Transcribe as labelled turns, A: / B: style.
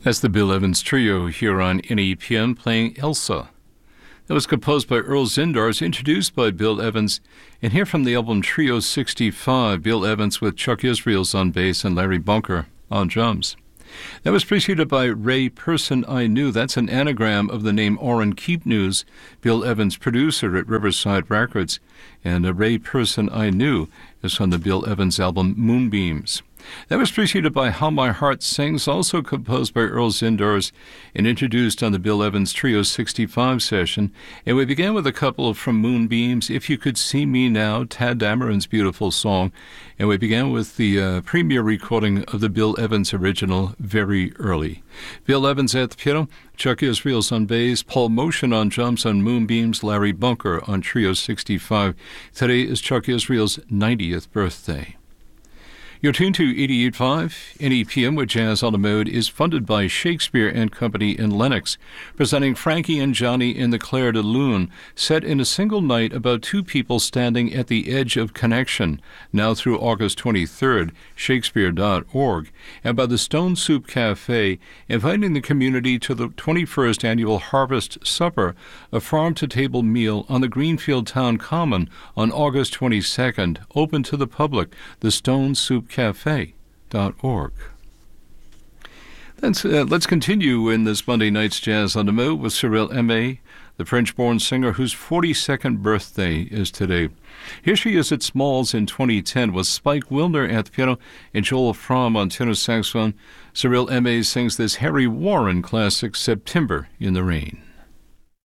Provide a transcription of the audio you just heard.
A: That's the Bill Evans Trio here on NEPM playing Elsa. That was composed by Earl Zindars, introduced by Bill Evans, and here from the album Trio 65, Bill Evans with Chuck Israels on bass and Larry Bunker on drums. That was preceded by Ray Person I Knew. That's an anagram of the name Orrin Keepnews, Bill Evans' producer at Riverside Records. And Ray Person I Knew is on the Bill Evans album Moonbeams. That was preceded by How My Heart Sings, also composed by Earl Zindars and introduced on the Bill Evans Trio 65 session. And we began with a couple from Moonbeams, If You Could See Me Now, Tad Dameron's beautiful song. And we began with the premiere recording of the Bill Evans original, Very Early. Bill Evans at the piano, Chuck Israels on bass, Paul Motion on drums on Moonbeams, Larry Bunker on Trio 65. Today is Chuck Israels' 90th birthday. You're tuned to 88.5 NEPM with Jazz on the Mode is funded by Shakespeare and Company in Lenox, presenting Frankie and Johnny in the Clair de Lune, set in a single night about two people standing at the edge of connection, now through August 23rd, Shakespeare.org, and by the Stone Soup Cafe, inviting the community to the 21st Annual Harvest Supper, a farm-to-table meal on the Greenfield Town Common on August 22nd, open to the public, the Stone Soup Cafe.org. Let's continue in this Monday night's Jazz on the Move with Cyril Aimé, the French-born singer whose 42nd birthday is today. Here she is at Smalls in 2010 with Spike Wilner at the piano and Joel Fromm on tenor saxophone. Cyril Aimé sings this Harry Warren classic, September in the Rain.